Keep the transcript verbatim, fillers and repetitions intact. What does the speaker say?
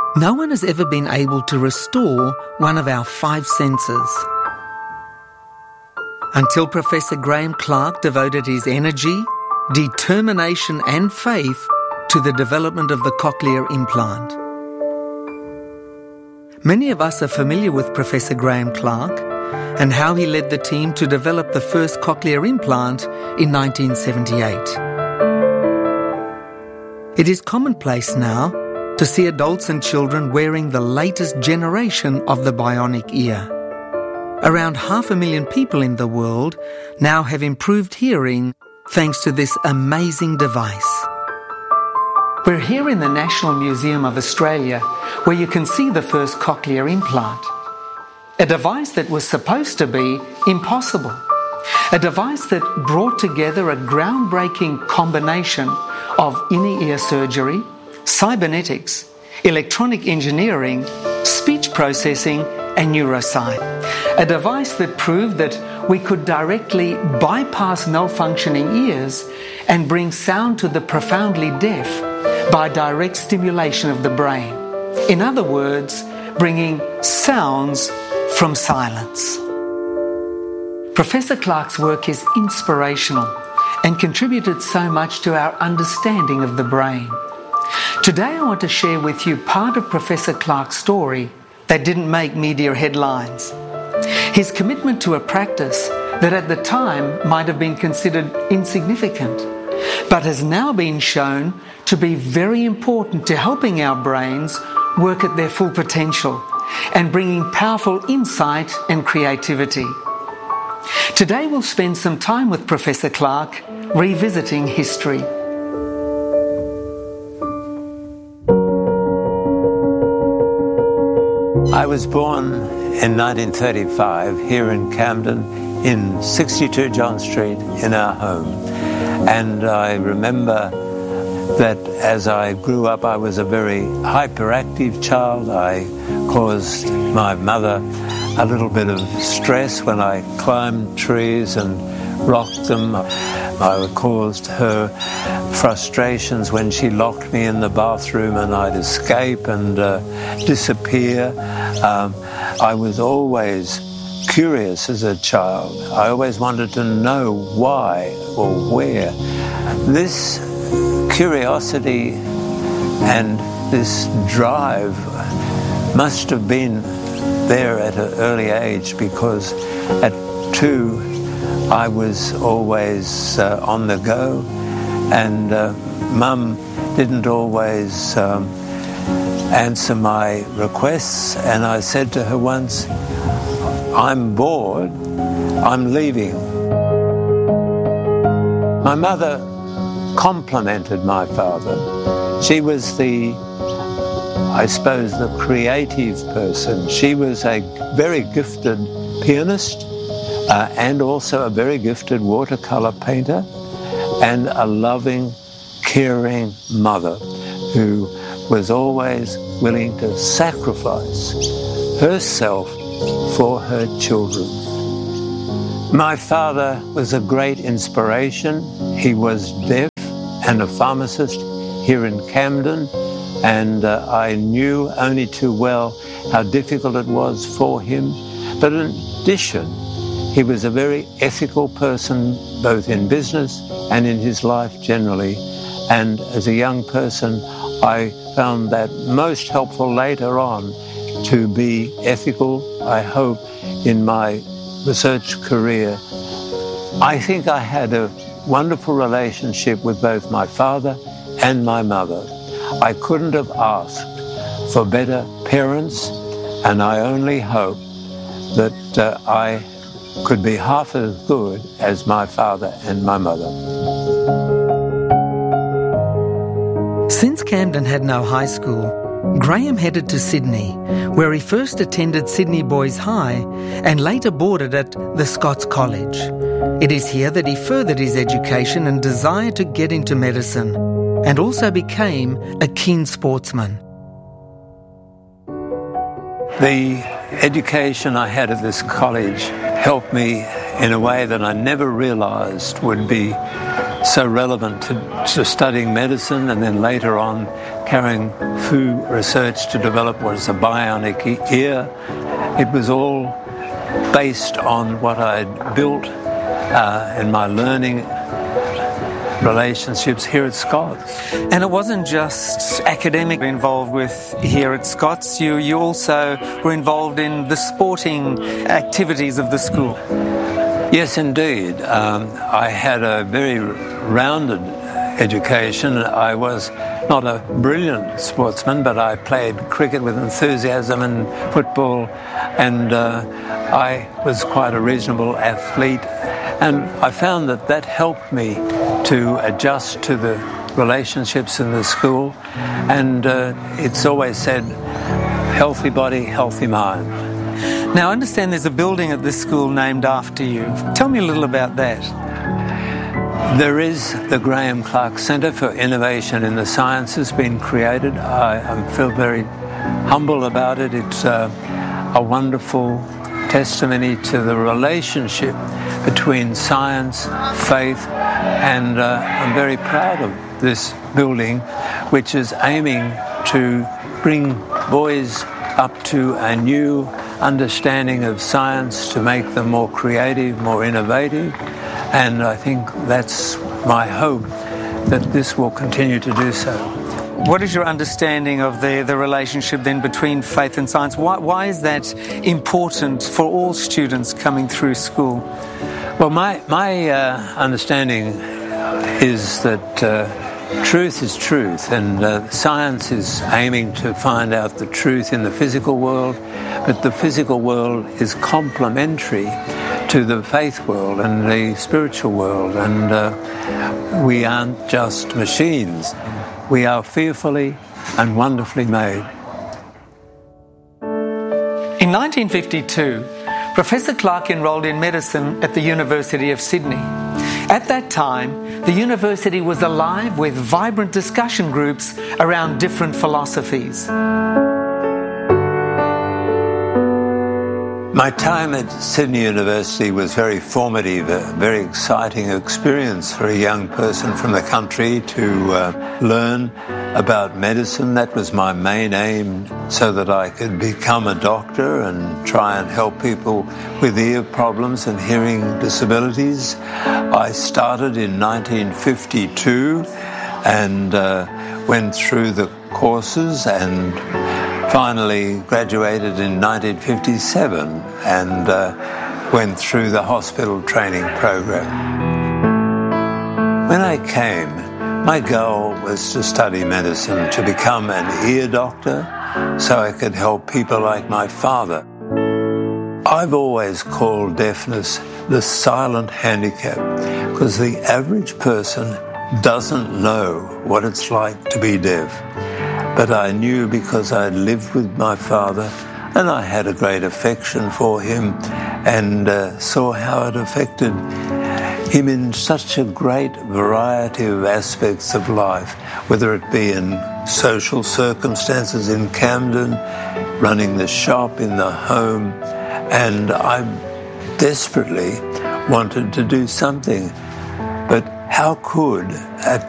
No one has ever been able to restore one of our five senses. Until Professor Graham Clark devoted his energy, determination and faith to the development of the cochlear implant. Many of us are familiar with Professor Graham Clark and how he led the team to develop the first cochlear implant in nineteen seventy-eight. It is commonplace now to see adults and children wearing the latest generation of the bionic ear. Around half a million people in the world now have improved hearing thanks to this amazing device. We're here in the National Museum of Australia, where you can see the first cochlear implant. A device that was supposed to be impossible. A device that brought together a groundbreaking combination of inner ear surgery, cybernetics, electronic engineering, speech processing, and neuroscience. A device that proved that we could directly bypass malfunctioning ears and bring sound to the profoundly deaf by direct stimulation of the brain. In other words, bringing sounds from silence. Professor Clark's work is inspirational and contributed so much to our understanding of the brain. Today I want to share with you part of Professor Clark's story that didn't make media headlines. His commitment to a practice that at the time might have been considered insignificant, but has now been shown to be very important to helping our brains work at their full potential and bringing powerful insight and creativity. Today we'll spend some time with Professor Clark revisiting history. I was born in nineteen thirty-five here in Camden in sixty-two John Street in our home. And I remember that as I grew up I was a very hyperactive child. I caused my mother a little bit of stress when I climbed trees and rocked them. I caused her frustrations when she locked me in the bathroom and I'd escape and uh, disappear. Um, I was always curious as a child. I always wanted to know why or where. This curiosity and this drive must have been there at an early age, because at two I was always uh, on the go, and uh, Mum didn't always um, answer my requests, and I said to her once, "I'm bored, I'm leaving." My mother complimented my father. She was the, I suppose, the creative person. She was a very gifted pianist uh, and also a very gifted watercolour painter and a loving, caring mother who was always willing to sacrifice herself for her children. My father was a great inspiration. He was deaf and a pharmacist here in Camden, and uh, I knew only too well how difficult it was for him. But in addition, he was a very ethical person, both in business and in his life generally. And as a young person, I found that most helpful later on to be ethical, I hope, in my research career. I think I had a wonderful relationship with both my father and my mother. I couldn't have asked for better parents, and I only hope that uh, I could be half as good as my father and my mother. Since Camden had no high school, Graham headed to Sydney, where he first attended Sydney Boys High and later boarded at the Scots College. It is here that he furthered his education and desire to get into medicine, and also became a keen sportsman. The education I had at this college helped me in a way that I never realised would be so relevant to, to studying medicine, and then later on carrying through research to develop what is a bionic ear. It was all based on what I'd built uh, in my learning relationships here at Scots. And it wasn't just academic involved with here at Scots. You, you also were involved in the sporting activities of the school. Yes, indeed. Um, I had a very rounded education. I was not a brilliant sportsman, but I played cricket with enthusiasm and football, and uh, I was quite a reasonable athlete. And I found that that helped me to adjust to the relationships in the school. And uh, it's always said, healthy body, healthy mind. Now, I understand there's a building at this school named after you. Tell me a little about that. There is the Graham Clark Centre for Innovation in the Sciences being created. I, I feel very humble about it. It's uh, a wonderful testimony to the relationship between science, faith, and uh, I'm very proud of this building, which is aiming to bring boys up to a new understanding of science, to make them more creative, more innovative, and I think that's my hope, that this will continue to do so. What is your understanding of the, the relationship then between faith and science? Why, why is that important for all students coming through school? Well, my, my uh, understanding is that uh, truth is truth, and uh, science is aiming to find out the truth in the physical world, but the physical world is complementary to the faith world and the spiritual world, and uh, we aren't just machines. We are fearfully and wonderfully made. In nineteen fifty-two, Professor Clark enrolled in medicine at the University of Sydney. At that time, the university was alive with vibrant discussion groups around different philosophies. My time at Sydney University was very formative, a very exciting experience for a young person from the country to uh, learn about medicine. That was my main aim, so that I could become a doctor and try and help people with ear problems and hearing disabilities. I started in nineteen fifty-two and uh, went through the courses and finally graduated in nineteen fifty-seven and uh, went through the hospital training program. When I came, my goal was to study medicine, to become an ear doctor so I could help people like my father. I've always called deafness the silent handicap, because the average person doesn't know what it's like to be deaf. But I knew, because I'd lived with my father and I had a great affection for him and uh, saw how it affected him in such a great variety of aspects of life, whether it be in social circumstances in Camden, running the shop, in the home, and I desperately wanted to do something. But how could a